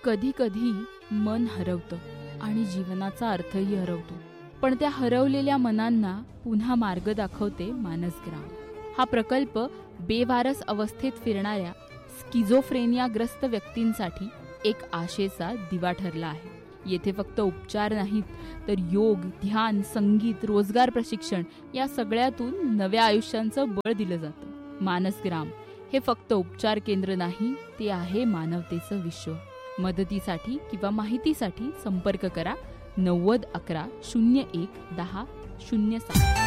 कधी कधी मन हरवतं आणि जीवनाचा अर्थही हरवतो. पण त्या हरवलेल्या मनांना पुन्हा मार्ग दाखवते मानसग्राम. हा प्रकल्प बेवारस अवस्थेत फिरणाऱ्या स्किझोफ्रेनियाग्रस्त व्यक्तींसाठी एक आशेचा दिवा ठरला आहे. येथे फक्त उपचार नाहीत, तर योग, ध्यान, संगीत, रोजगार प्रशिक्षण या सगळ्यातून नव्या आयुष्यांचं बळ दिलं जातं. मानसग्राम हे फक्त उपचार केंद्र नाही, ते आहे मानवतेचं विश्व. मदतीसाठी किंवा माहितीसाठी संपर्क करा 90 11 01 10 07.